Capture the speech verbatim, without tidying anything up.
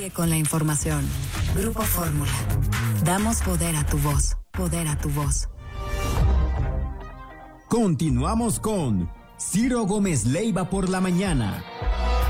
Sigue con la información. Grupo Fórmula. Damos poder a tu voz. Poder a tu voz. Continuamos con Ciro Gómez Leiva por la mañana.